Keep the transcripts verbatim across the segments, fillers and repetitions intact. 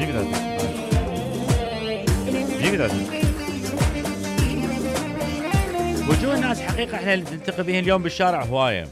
يقدر يقدر وجوه الناس حقيقة احنا نلتقي بهم اليوم بالشارع هواية،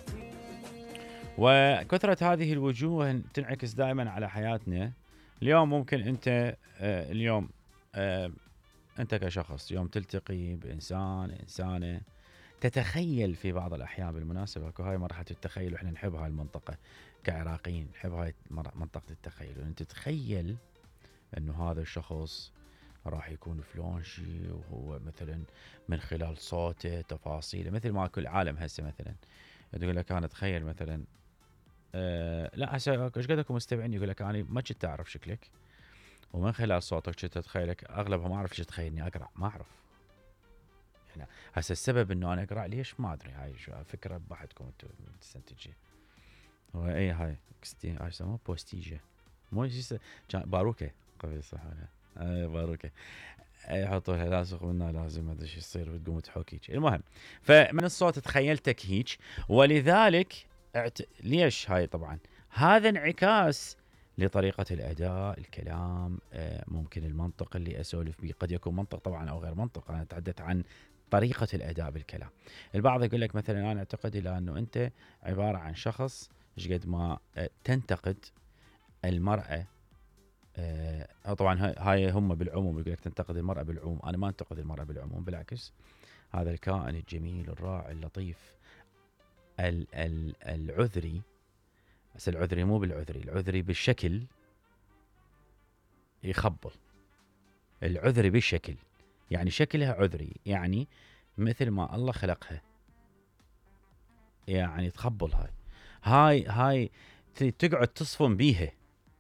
وكثرة هذه الوجوه تنعكس دائما على حياتنا. اليوم ممكن انت آه اليوم آه انت كشخص يوم تلتقي بانسان انسانة تتخيل في بعض الاحيان، بالمناسبة اكو هاي مرحلة التخيل واحنا نحب هاي المنطقة كعراقيين، نحب هاي منطقة التخيل، وان تتخيل انه هذا الشخص راح يكون فلان شيء، وهو مثلا من خلال صوته تفاصيله مثل ما كل عالم هسه مثلا تقول لك انا اتخيل مثلا أه لا هسه ايش قد اكو مستمعين يقول لك انا ما كنت اعرف شكلك ومن خلال صوتك كنت اتخيلك، اغلبها ما اعرف ليش تخيلني اقرا، ما اعرف يعني هسه السبب انه انا اقرا ليش ما ادري، هاي فكره بحثكم انتم تستنتجي. هو اي هاي اكستي هاي يسموها بوستيجه مو باروكه قبل صح ولا اي باروكه يحطوا لها لاصق منها لازم ما ادري ايش يصير وتقوم تحوك هيك. المهم فمن الصوت تخيلتك هيك، ولذلك اعت... ليش هاي طبعا هذا انعكاس لطريقة الأداء الكلام، آه ممكن المنطق اللي أسولف به قد يكون منطق طبعا أو غير منطق، أنا أتحدث عن طريقة الأداء بالكلام. البعض يقول لك مثلا أنا أعتقد إلى أنه أنت عبارة عن شخص قد ما آه تنتقد المرأة، آه طبعا هاي هم بالعموم يقول لك تنتقد المرأة بالعموم، أنا ما أنتقد المرأة بالعموم، بالعكس هذا الكائن الجميل الرائع اللطيف ال ال العذري، بس العذري مو بالعذري، العذري بالشكل يخبل، العذري بالشكل يعني شكلها عذري، يعني مثل ما الله خلقها يعني تخبل. هاي هاي هاي تقعد تصفن بيها،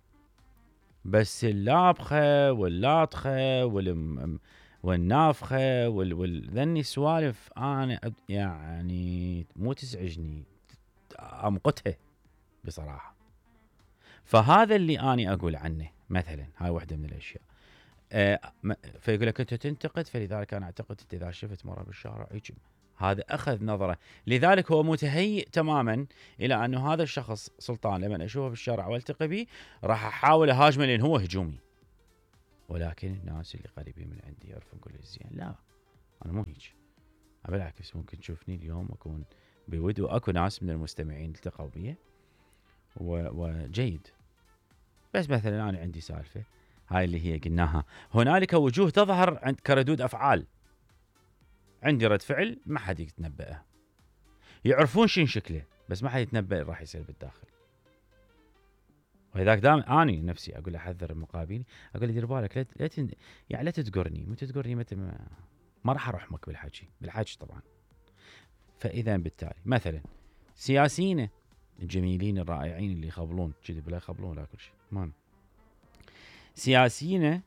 بس اللابخة واللاطخة والم والنافخة وال وال ذني سوالف انا يعني مو تزعجني، امقتها بصراحة. فهذا اللي اني اقول عنه مثلا، هاي واحدة من الاشياء. أه فيقول لك انت تنتقد، فلذلك انا اعتقد انت اذا شفت مرة بالشارع هيك هذا اخذ نظرة، لذلك هو متهيئ تماما الى انه هذا الشخص سلطان لما اشوفه بالشارع والتقي به راح احاول اهاجمه لان هو هجومي. ولكن الناس اللي قريبين من عندي يعرفون كل الزين، لا انا مو هيك، بالعكس ممكن تشوفني اليوم اكون بود، واكو ناس من المستمعين التقوا بي وجيد، بس مثلا انا عندي سالفه هاي اللي هي قلناها، هنالك وجوه تظهر عند كردود افعال، عندي رد فعل ما حد يتنبأه، يعرفون شين شكله بس ما حد يتنبأ راح يصير بالداخل. وهذاك دائما اني نفسي اقول احذر المقابلين، اقول له دير بالك لا لا تن... يعني لا تتقرني، مو تتقرني متى ما, ما راح اروح بالحكي بالحكي طبعا. فاذا بالتالي مثلا سياسيين الجميلين الرائعين اللي يخبلون كذي بلا يخبلون لا كل شيء، المهم سياسيين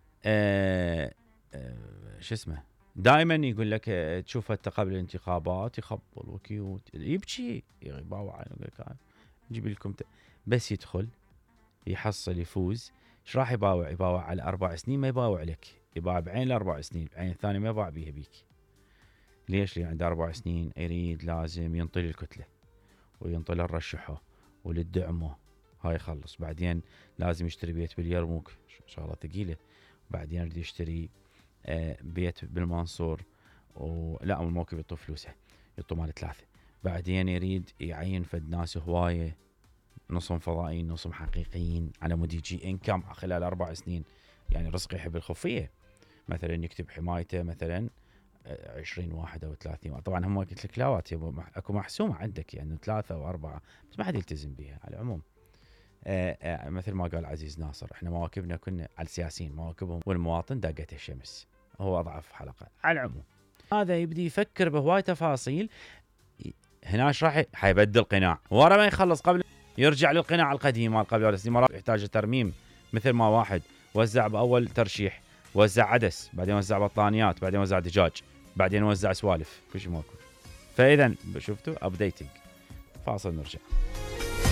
آه آه شو اسمه دائما يقول لك تشوفه قبل الانتخابات يخبل وكيوت يبكي يباوع، يقول لك نجيب لكم ت... بس يدخل يحصل يفوز ايش راح يباوع؟ يباوع على اربع سنين ما يباوع لك، يباوع بعين الاربع سنين، بعين الثاني ما يباوع بيها بيك. ليش؟ لان عنده اربع سنين يريد لازم ينطي الكتله وينطي للرشحه وللدعمه، هاي يخلص بعدين لازم يشتري بيت باليرموك شغله ثقيله، بعدين يريد يشتري آه بيت بالمنصور ولا الموكب يعطوا فلوسه يعطوا مال ثلاثه، بعدين يريد يعين فد ناس هوايه نصهم فضائيين نصهم حقيقيين على مود يجي انكم خلال اربع سنين، يعني رزق يحب الخفيه، مثلا يكتب حمايته مثلا عشرين واحد او ثلاثين، طبعا هم قلت لك لا اكو محسومه عندك يعني ثلاثه او اربعه بس ما حد يلتزم بها على العموم. آآ آآ مثل ما قال عزيز ناصر احنا مواكبنا كنا على السياسيين مواكبهم والمواطن داقته الشمس، هو اضعف حلقه على العموم. هذا يبدي يفكر بهواي تفاصيل، هنا ايش راح حيبدل قناع ورا ما يخلص قبل يرجع للقناع القديم مال قبل اربع سنين، يحتاج ترميم، مثل ما واحد وزع باول ترشيح وزع عدس، بعدين وزع بطانيات، بعدين وزع دجاج، بعدين وزع سوالف، كل شيء ماكو. فاذا شفتوا ابديتنج. فاصل نرجع.